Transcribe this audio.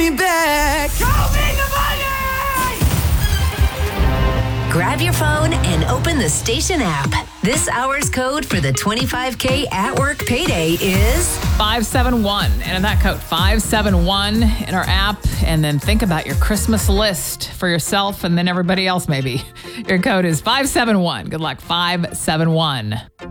back. Show me the money! Grab your phone and open the station app. This hour's code for the 25K at work payday is 571. And in that code, 571 in our app. And then think about your Christmas list for yourself and then everybody else maybe. Your code is 571. Good luck, 571.